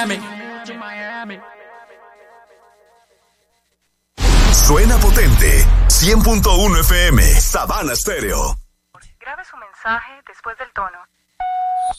Suena potente. 100.1 FM, Sabana Stereo. Grabe su mensaje después del tono.